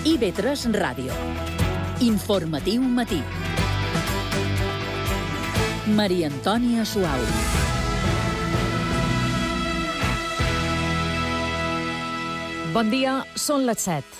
IB3 Ràdio. Informatiu matí. Maria Antònia Suau. Bon dia, són les 7.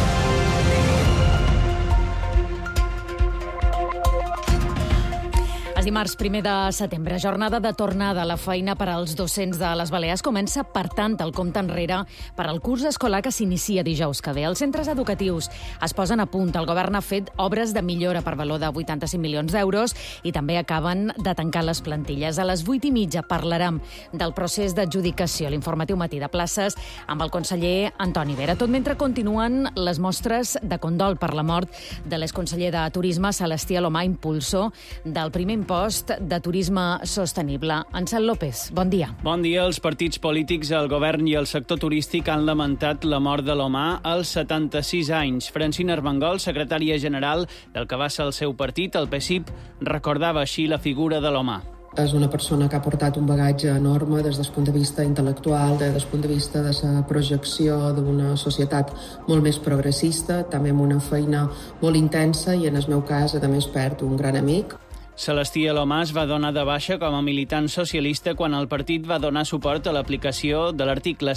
Dimarts 1 de setembre, jornada de tornada a la feina per als docents de les Balears. Comença, per tant, el compte enrere per al curs escolar que s'inicia dijous que ve. Els centres educatius es posen a punt. El govern ha fet obres de millora per valor de 85 milions d'euros i també acaben de tancar les plantilles. A les 8:30 parlarem del procés d'adjudicació, l'informatiu matí de places, amb el conseller Antoni Vera. Tot mentre continuen les mostres de condol per la mort de l'exconseller de Turisme, Celestí Alomà, impulsor del primer impost de turisme sostenible. Ansel López, bon dia. Bon dia. Els partits polítics, el govern i el sector turístic han lamentat la mort de l'Alomà als 76 anys. Francina Armengol, secretària general del que va ser el seu partit, el PSIP, recordava així la figura de l'Alomà. És una persona que ha portat un bagatge enorme des del punt de vista intel·lectual, des del punt de vista de la projecció d'una societat molt més progressista, també amb una feina molt intensa i, en el meu cas, a més, perd un gran amic. Celestí Alomà es va donar de baixa com a militant socialista quan el partit va donar suport a l'aplicació de l'article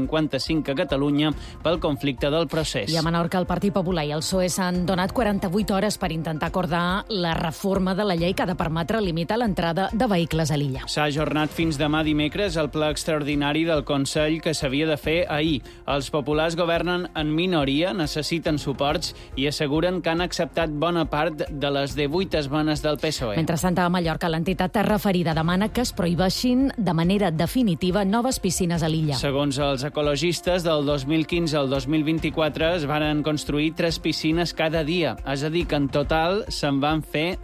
155 a Catalunya pel conflicte del procés. I a Menorca, el Partit Popular i el PSOE s'han donat 48 hores per intentar acordar la reforma de la llei que ha de permetre limitar l'entrada de vehicles a l'illa. S'ha ajornat fins demà dimecres el ple extraordinari del Consell que s'havia de fer ahir. Els populars governen en minoria, necessiten suports i asseguren que han acceptat bona part de les 18 esmenes del PSOE. Mentrestant, a Mallorca, l'entitat referida demana que es prohibeixin de manera definitiva noves piscines a l'illa. Segons els ecologistes, del 2015 al 2024 es van construir 3 piscines cada dia. És a dir, que en total se'n van fer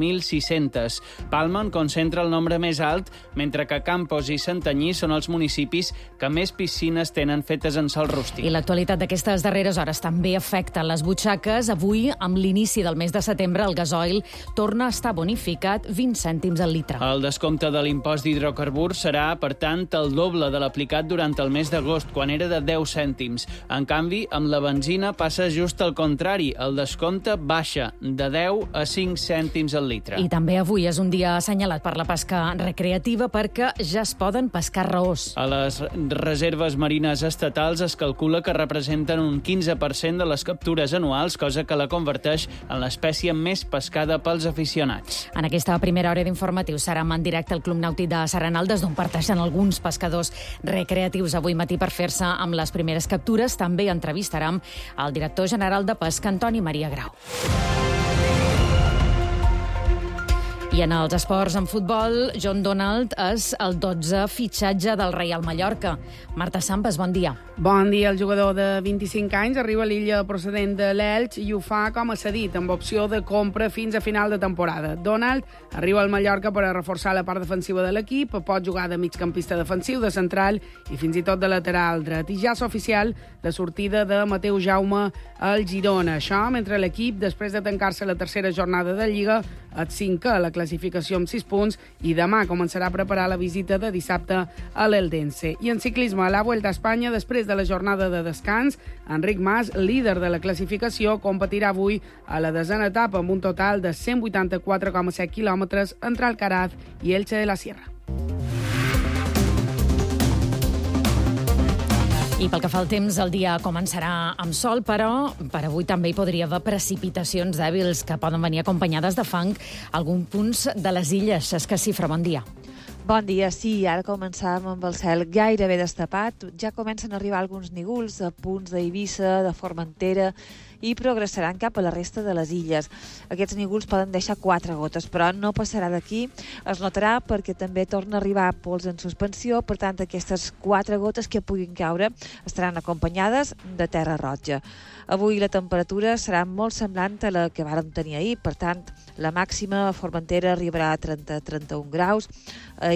10.600. Palma en concentra el nombre més alt, mentre que Campos i Santanyí són els municipis que més piscines tenen fetes en sòl rústic. I l'actualitat d'aquestes darreres hores també afecta les butxaques. Avui, amb l'inici del mes de setembre, el gasoil torna a estar bonificat 20 cèntims al litre. El descompte de l'impost d'hidrocarburs serà, per tant, el doble de l'aplicat durant el mes d'agost, quan era de 10 cèntims. En canvi, amb la benzina passa just al contrari. El descompte baixa de 10 a 5 cèntims al litre. I també avui és un dia assenyalat per la pesca recreativa perquè ja es poden pescar raós. A les reserves marines estatals es calcula que representen un 15% de les captures anuals, cosa que la converteix en l'espècie més pescada pels aficionats. En aquesta primera hora d'informatiu serem en directe al Club Nàutic de Serenal, des d'on parteixen alguns pescadors recreatius avui matí per fer-se amb les primeres captures. També entrevistarem el director general de Pesca, Antoni Maria Grau. I en els esports, en futbol, John Donald és el 12è fitxatge del Reial Mallorca. Marta Sambas, bon dia. Bon dia. El jugador de 25 anys arriba a l'illa procedent de l'Elx i ho fa com a cedit, amb opció de compra fins a final de temporada. Donald arriba al Mallorca per a reforçar la part defensiva de l'equip, pot jugar de migcampista defensiu, de central i fins i tot de lateral dret. I ja és oficial la sortida de Mateu Jaume al Girona. Això mentre l'equip, després de tancar-se la tercera jornada de Lliga, és 5è a la classificació amb 6 punts i demà començarà a preparar la visita de dissabte a l'Eldense. I en ciclisme, a la Vuelta a Espanya, després de la jornada de descans, Enric Mas, líder de la classificació, competirà avui a la 10a etapa amb un total de 184,7 quilòmetres entre Alcaraz i Elche de la Sierra. I pel que fa al temps, el dia començarà amb sol, però per avui també hi podria haver precipitacions dèbils que poden venir acompanyades de fang a alguns punts de les illes. És que Cifra, bon dia. Bon dia, sí, ara començàvem amb el cel gairebé destapat. Ja comencen a arribar alguns nígols a punts d'Eivissa, de Formentera, i progressaran cap a la resta de les illes. Aquests nígols poden deixar 4 gotes, però no passarà d'aquí. Es notarà perquè també torna a arribar pols en suspensió, per tant, aquestes 4 gotes que puguin caure estaran acompanyades de terra roja. Avui la temperatura serà molt semblant a la que vàrem tenir ahir, per tant, la màxima a Formentera arribarà a 30-31 graus,